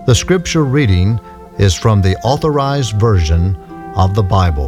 The scripture reading is from the Authorized Version of the Bible.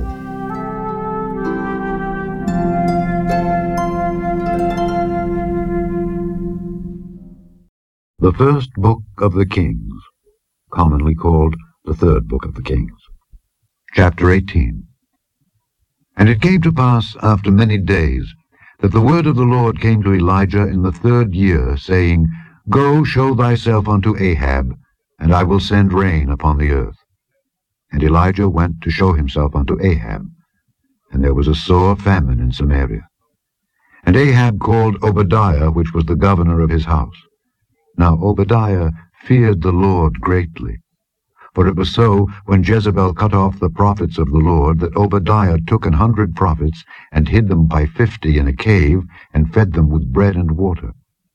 The first book of the Kings, commonly called the third book of the Kings. Chapter 18. And it came to pass after many days that the word of the Lord came to Elijah in the 3rd year, saying, Go, show thyself unto Ahab, and I will send rain upon the earth. And Elijah went to show himself unto Ahab, and there was a sore famine in Samaria. And Ahab called Obadiah, which was the governor of his house. Now Obadiah feared the Lord greatly. For it was so, when Jezebel cut off the prophets of the Lord, that Obadiah took 100 prophets, and hid them by 50 in a cave, and fed them with bread and water.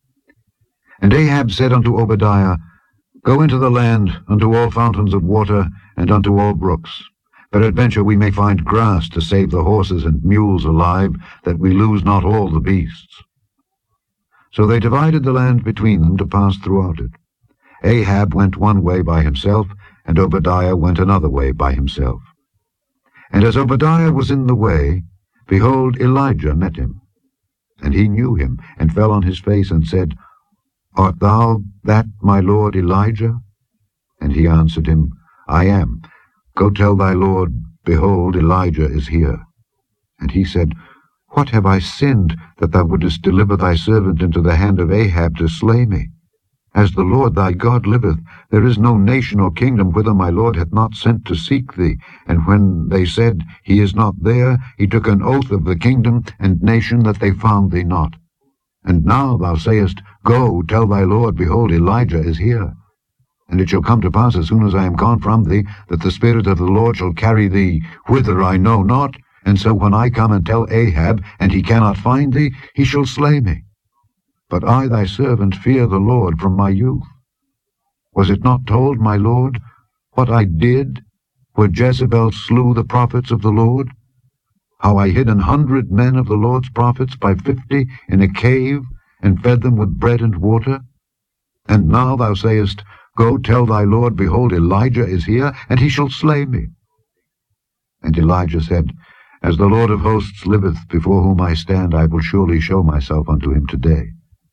And Ahab said unto Obadiah, Go into the land, unto all fountains of water, and unto all brooks. Peradventure we may find grass to save the horses and mules alive, that we lose not all the beasts. So they divided the land between them to pass throughout it. Ahab went one way by himself, and Obadiah went another way by himself. And as Obadiah was in the way, behold, Elijah met him. And he knew him, and fell on his face, and said, Art thou that my lord Elijah? And he answered him, I am. Go tell thy lord, behold, Elijah is here. And he said, What have I sinned, that thou wouldest deliver thy servant into the hand of Ahab to slay me? As the Lord thy God liveth, there is no nation or kingdom whither my Lord hath not sent to seek thee. And when they said, He is not there, he took an oath of the kingdom and nation that they found thee not. And now thou sayest, Go, tell thy Lord, behold, Elijah is here. And it shall come to pass, as soon as I am gone from thee, that the Spirit of the Lord shall carry thee whither I know not. And so when I come and tell Ahab, and he cannot find thee, he shall slay me. But I thy servant fear the Lord from my youth. Was it not told, my Lord, what I did, where Jezebel slew the prophets of the Lord? How I hid 100 men of the Lord's prophets by 50 in a cave, and fed them with bread and water? And now thou sayest, Go tell thy Lord, behold, Elijah is here, and he shall slay me. And Elijah said, As the Lord of hosts liveth, before whom I stand, I will surely show myself unto him today.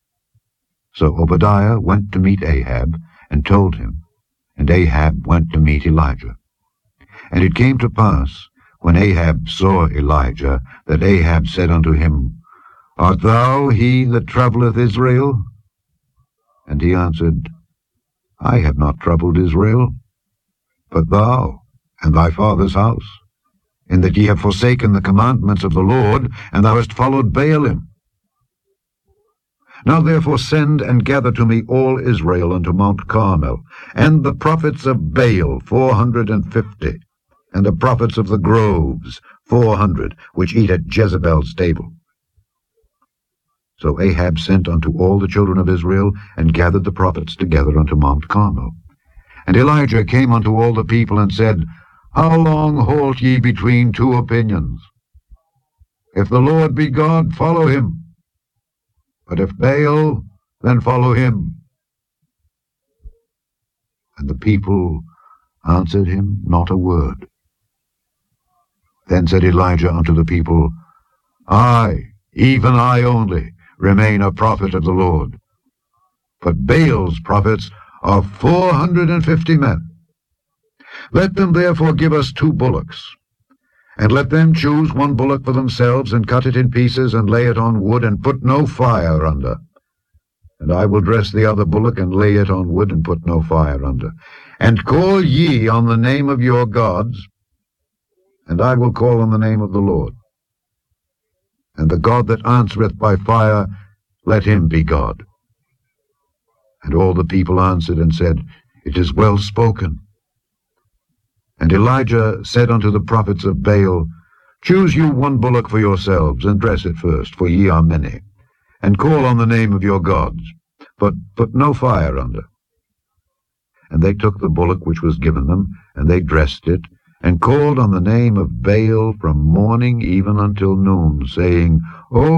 So Obadiah went to meet Ahab, and told him, and Ahab went to meet Elijah. And it came to pass, when Ahab saw Elijah, that Ahab said unto him, Art thou he that troubleth Israel? And he answered, I have not troubled Israel, but thou and thy father's house, in that ye have forsaken the commandments of the Lord, and thou hast followed Baalim. Now therefore send and gather to me all Israel unto Mount Carmel, and the prophets of Baal 450, and the prophets of the groves 400, which eat at Jezebel's table. So Ahab sent unto all the children of Israel, and gathered the prophets together unto Mount Carmel. And Elijah came unto all the people, and said, How long halt ye between 2 opinions? If the Lord be God, follow him. But if Baal, then follow him. And the people answered him not a word. Then said Elijah unto the people, I, even I only, remain a prophet of the Lord. But Baal's prophets are 450 men. Let them therefore give us 2 bullocks, and let them choose 1 bullock for themselves, and cut it in pieces, and lay it on wood, and put no fire under. And I will dress the other bullock, and lay it on wood, and put no fire under. And call ye on the name of your gods, and I will call on the name of the Lord. And the God that answereth by fire, let him be God. And all the people answered and said, It is well spoken. And Elijah said unto the prophets of Baal, Choose you 1 bullock for yourselves, and dress it first, for ye are many, and call on the name of your gods, but put no fire under. And they took the bullock which was given them, and they dressed it, and called on the name of Baal from morning even until noon, saying,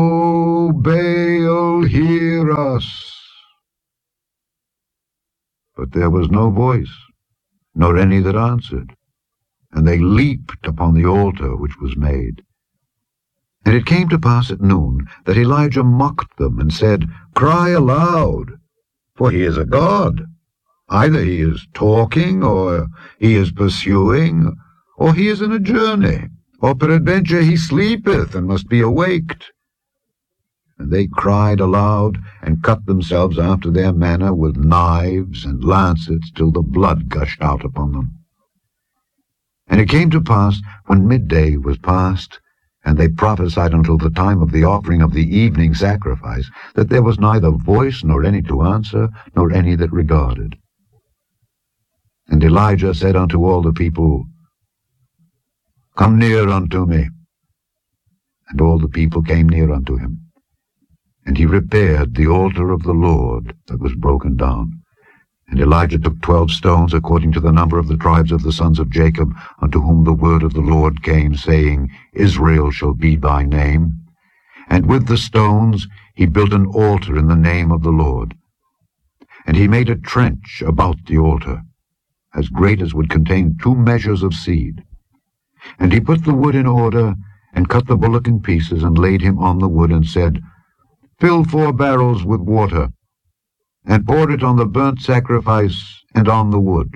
O Baal, hear us. But there was no voice, nor any that answered. And they leaped upon the altar which was made. And it came to pass at noon that Elijah mocked them, and said, Cry aloud, for he is a god. Either he is talking, or he is pursuing, or he is in a journey, or peradventure he sleepeth, and must be awaked. And they cried aloud, and cut themselves after their manner with knives and lancets, till the blood gushed out upon them. And it came to pass, when midday was past, and they prophesied until the time of the offering of the evening sacrifice, that there was neither voice, nor any to answer, nor any that regarded. And Elijah said unto all the people, Come near unto me. And all the people came near unto him. And he repaired the altar of the Lord that was broken down. And Elijah took 12 stones, according to the number of the tribes of the sons of Jacob, unto whom the word of the Lord came, saying, Israel shall be thy name. And with the stones he built an altar in the name of the Lord. And he made a trench about the altar, as great as would contain 2 measures of seed. And he put the wood in order, and cut the bullock in pieces, and laid him on the wood, and said, Fill 4 barrels with water, and poured it on the burnt sacrifice and on the wood.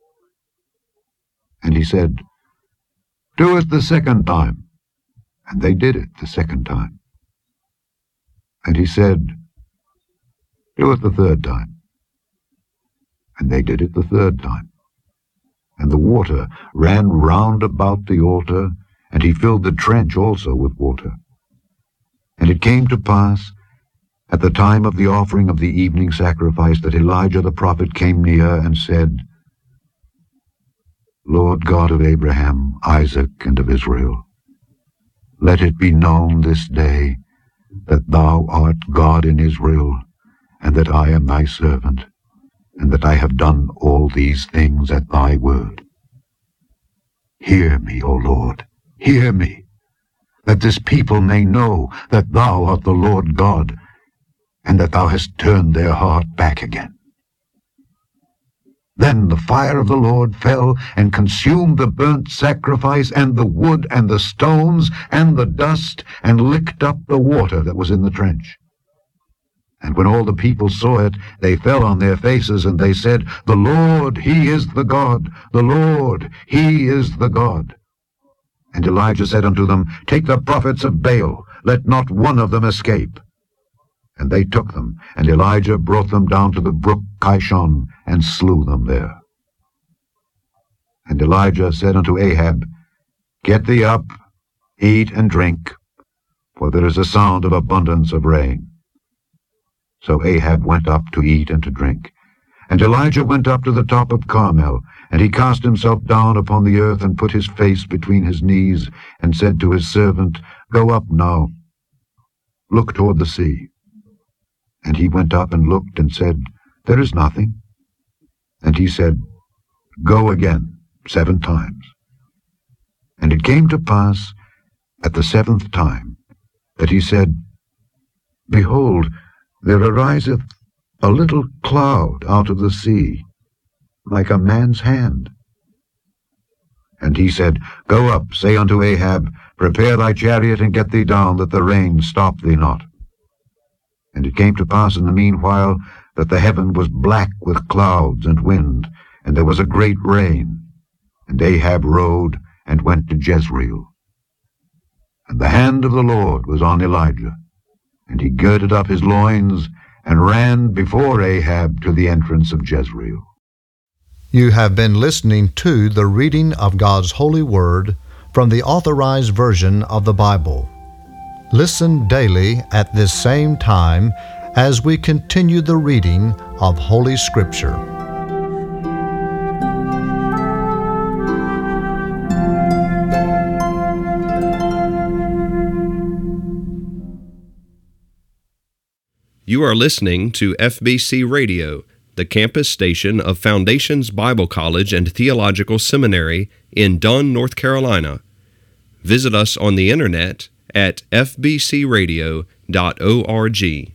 And he said, Do it the second time. And they did it the second time. And he said, Do it the third time. And they did it the third time. And the water ran round about the altar, and he filled the trench also with water. And it came to pass, at the time of the offering of the evening sacrifice, that Elijah the prophet came near and said, Lord God of Abraham, Isaac, and of Israel, let it be known this day that thou art God in Israel, and that I am thy servant, and that I have done all these things at thy word. Hear me, O Lord, hear me, that this people may know that thou art the Lord God, and that thou hast turned their heart back again. Then the fire of the Lord fell and consumed the burnt sacrifice, and the wood, and the stones, and the dust, and licked up the water that was in the trench. And when all the people saw it, they fell on their faces, and they said, The Lord, he is the God, the Lord, he is the God. And Elijah said unto them, Take the prophets of Baal, let not one of them escape. And they took them, and Elijah brought them down to the brook Kishon, and slew them there. And Elijah said unto Ahab, Get thee up, eat and drink, for there is a sound of abundance of rain. So Ahab went up to eat and to drink. And Elijah went up to the top of Carmel, and he cast himself down upon the earth, and put his face between his knees, and said to his servant, Go up now, look toward the sea. And he went up and looked, and said, There is nothing. And he said, Go again 7 times. And it came to pass at the 7th time that he said, Behold, there ariseth a little cloud out of the sea, like a man's hand. And he said, Go up, say unto Ahab, Prepare thy chariot, and get thee down, that the rain stop thee not. And it came to pass in the meanwhile that the heaven was black with clouds and wind, and there was a great rain. And Ahab rode and went to Jezreel. And the hand of the Lord was on Elijah, and he girded up his loins, and ran before Ahab to the entrance of Jezreel. You have been listening to the reading of God's holy word from the Authorized Version of the Bible. Listen daily at this same time as we continue the reading of Holy Scripture. You are listening to FBC Radio, the campus station of Foundations Bible College and Theological Seminary in Dunn, North Carolina. Visit us on the internet at fbcradio.org.